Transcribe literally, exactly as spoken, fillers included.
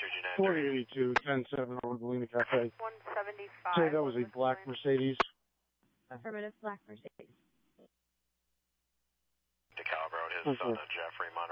forty eighty-two, ten seven over Galena Cafe. one seventy-five. Say that was a black Mercedes. Affirmative, black Mercedes. DeKalb Road, his son, Jeffrey Meyer.